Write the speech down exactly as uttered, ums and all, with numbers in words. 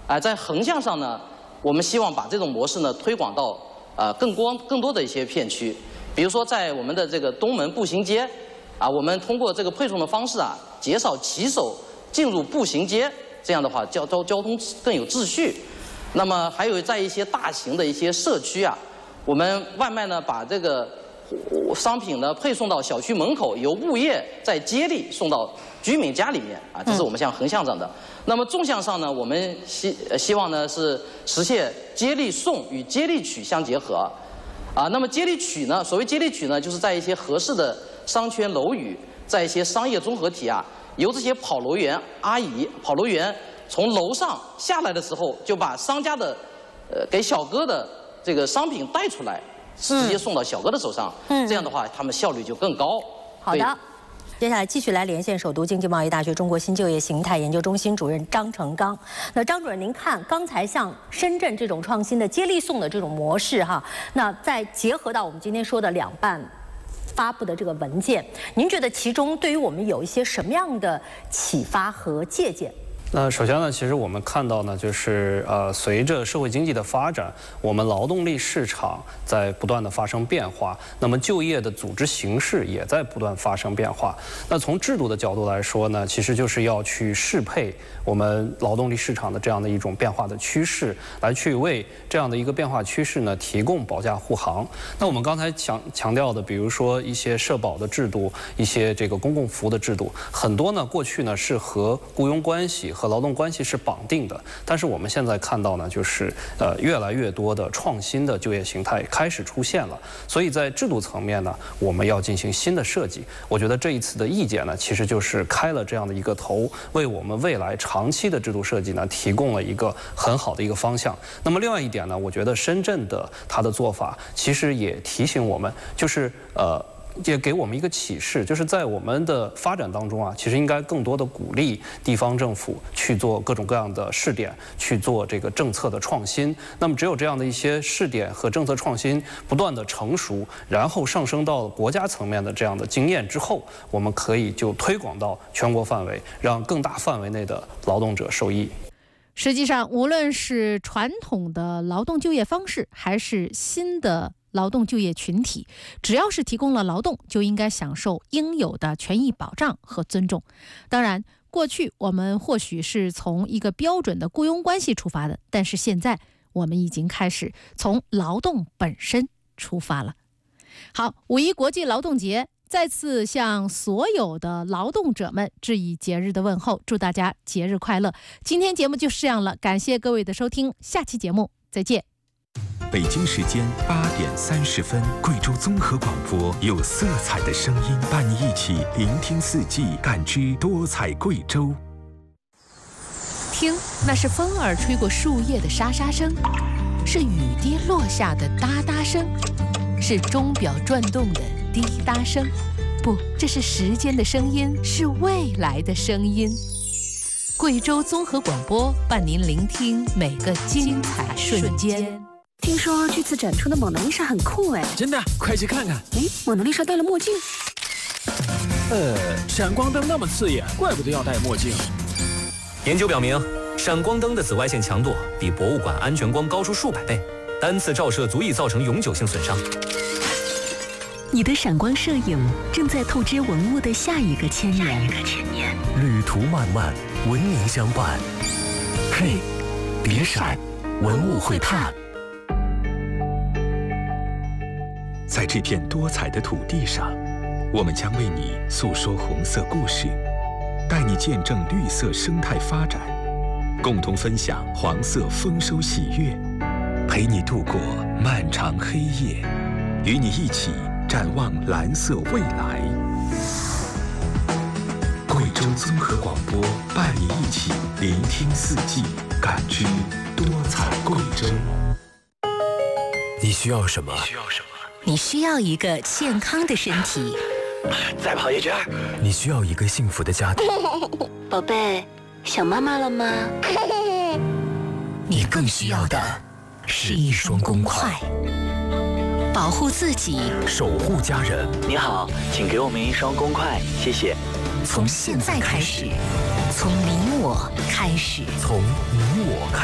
啊，在横向上呢，我们希望把这种模式呢推广到呃更光更多的一些片区，比如说在我们的这个东门步行街，啊，我们通过这个配送的方式啊，减少骑手进入步行街，这样的话交交交通更有秩序。那么还有在一些大型的一些社区啊，我们外卖呢把这个商品呢配送到小区门口，由物业再接力送到居民家里面啊，这是我们向横向上的。嗯、那么纵向上呢，我们希希望呢是实现接力送与接力取相结合，啊，那么接力取呢，所谓接力取呢，就是在一些合适的商圈楼宇，在一些商业综合体啊，由这些跑楼员阿姨、跑楼员从楼上下来的时候，就把商家的呃给小哥的这个商品带出来。直接送到小哥的手上，嗯、这样的话，他们效率就更高。 好的，接下来继续来连线首都经济贸易大学中国新就业形态研究中心主任张成刚。那张主任，您看刚才像深圳这种创新的接力送的这种模式哈，那再结合到我们今天说的两办发布的这个文件，您觉得其中对于我们有一些什么样的启发和借鉴？ 那首先呢，其实我们看到呢，就是呃，随着社会经济的发展，我们劳动力市场在不断的发生变化，那么就业的组织形式也在不断发生变化。那从制度的角度来说呢，其实就是要去适配我们劳动力市场的这样的一种变化的趋势，来去为这样的一个变化趋势呢提供保驾护航。那我们刚才强强调的，比如说一些社保的制度，一些这个公共服务的制度，很多呢过去呢是和雇佣关系和劳动关系是绑定的，但是我们现在看到呢，就是呃越来越多的创新的就业形态开始出现了，所以在制度层面呢，我们要进行新的设计。我觉得这一次的意见呢，其实就是开了这样的一个头，为我们未来长期的制度设计呢提供了一个很好的一个方向。那么另外一点呢，我觉得深圳的它的做法其实也提醒我们，就是呃。也给我们一个启示，就是在我们的发展当中啊，其实应该更多的鼓励地方政府去做各种各样的试点，去做这个政策的创新。那么只有这样的一些试点和政策创新不断的成熟，然后上升到国家层面的这样的经验之后，我们可以就推广到全国范围，让更大范围内的劳动者受益。 实际上，无论是传统的劳动就业方式，还是新的劳动就业群体，只要是提供了劳动，就应该享受应有的权益保障和尊重。当然，过去我们或许是从一个标准的雇佣关系出发的，但是现在我们已经开始从劳动本身出发了。好，五一国际劳动节，再次向所有的劳动者们致以节日的问候，祝大家节日快乐。今天节目就是这样了，感谢各位的收听，下期节目再见。 北京时间八点三十分，贵州综合广播有色彩的声音，伴你一起聆听四季，感知多彩贵州。 听，那是风儿吹过树叶的沙沙声，是雨滴落下的哒哒声，是钟表转动的滴答声。不，这是时间的声音，是未来的声音。贵州综合广播伴您聆听每个精彩瞬间。 听说这次展出的蒙娜丽莎很酷哎！ 真的，快去看看！ 哎，蒙娜丽莎戴了墨镜。 呃，闪光灯那么刺眼，怪不得要戴墨镜。 研究表明，闪光灯的紫外线强度比博物馆安全光高出数百倍，单次照射足以造成永久性损伤。 你的闪光摄影正在透支文物的下一个千年。 旅途漫漫，文明相伴。嘿，别闪，文物会探。 在这片多彩的土地上，我们将为你诉说红色故事，带你见证绿色生态发展，共同分享黄色丰收喜悦，陪你度过漫长黑夜，与你一起展望蓝色未来。贵州综合广播伴你一起聆听四季，感知多彩贵州。 你需要什么？ 需要什么？ 你需要一个健康的身体。 再跑一圈。 你需要一个幸福的家庭。 宝贝，想妈妈了吗？ 你更需要的是一双公筷。 保护自己， 守护家人。 你好，请给我们一双公筷，谢谢。 从现在开始，从你我开始， 从你我开始。